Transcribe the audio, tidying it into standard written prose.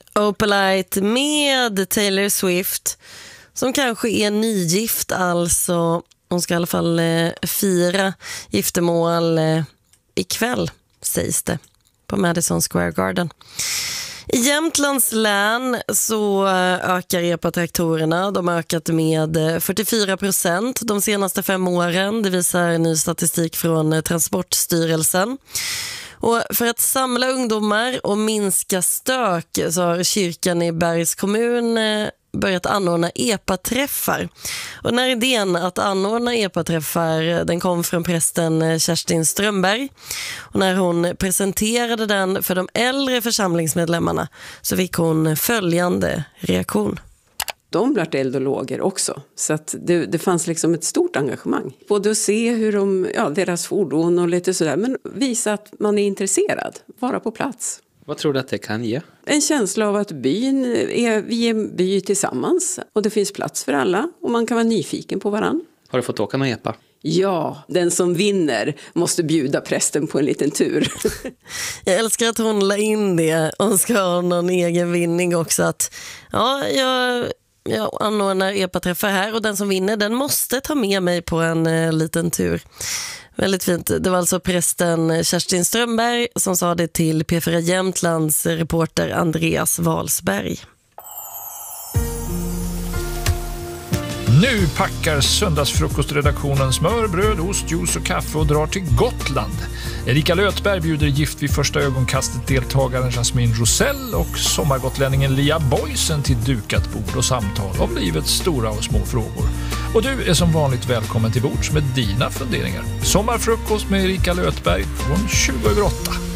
Opalite med Taylor Swift, som kanske är nygift, alltså hon ska i alla fall fira giftermål ikväll, sägs det, på Madison Square Garden. I Jämtlands län så ökar epatraktorerna. De har ökat med 44% de senaste 5 åren. Det visar ny statistik från Transportstyrelsen. Och för att samla ungdomar och minska stök så har kyrkan i Bergs kommun börjat anordna epaträffar. Och när idén att anordna epaträffar, den kom från prästen Kerstin Strömberg. Och när hon presenterade den för de äldre församlingsmedlemmarna så fick hon följande reaktion. De blev eldologer också, så att det fanns liksom ett stort engagemang. Både att se hur deras fordon och lite sådär, men visa att man är intresserad, vara på plats. Vad tror du att det kan ge? En känsla av att vi är en by tillsammans och det finns plats för alla och man kan vara nyfiken på varann. Har du fått åka med epa? Ja, den som vinner måste bjuda prästen på en liten tur. Jag älskar att hon la in det och ska ha någon egen vinning också. Att jag anordnar epaträffar här och den som vinner, den måste ta med mig på en liten tur. Väldigt fint. Det var alltså prästen Kerstin Strömberg som sa det till P4 Jämtlands reporter Andreas Walsberg. Nu packar söndagsfrukostredaktionen smör, bröd, ost, juice och kaffe och drar till Gotland. Erika Lötberg bjuder gift vid första ögonkastet deltagaren Jasmine Rosell och sommargotlänningen Lia Boysen till dukat bord och samtal om livets stora och små frågor. Och du är som vanligt välkommen till bords med dina funderingar. Sommarfrukost med Erika Lötberg från 20:08.